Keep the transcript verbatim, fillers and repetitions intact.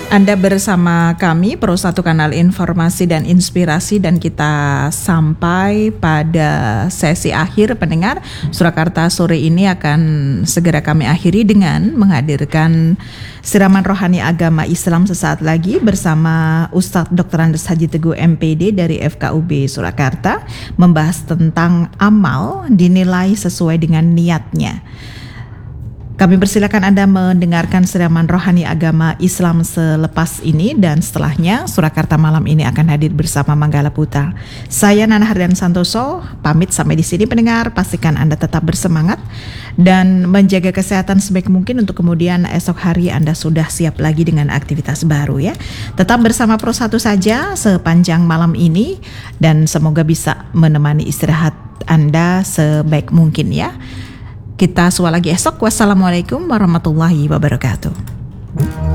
Anda bersama kami Pro satu Kanal Informasi dan Inspirasi, dan kita sampai pada sesi akhir pendengar. Surakarta sore ini akan segera kami akhiri dengan menghadirkan siraman rohani agama Islam sesaat lagi bersama Ustadz Doktor Andes Haji Teguh M P D dari F K U B Surakarta, membahas tentang amal dinilai sesuai dengan niatnya. Kami persilakan Anda mendengarkan siraman rohani agama Islam selepas ini, dan setelahnya Surakarta malam ini akan hadir bersama Manggala Putra. Saya Nana Hardan Santoso, pamit sampai di sini pendengar. Pastikan Anda tetap bersemangat dan menjaga kesehatan sebaik mungkin untuk kemudian esok hari Anda sudah siap lagi dengan aktivitas baru ya. Tetap bersama Pro satu saja sepanjang malam ini, dan semoga bisa menemani istirahat Anda sebaik mungkin ya. Kita suara lagi esok. Wassalamualaikum warahmatullahi wabarakatuh.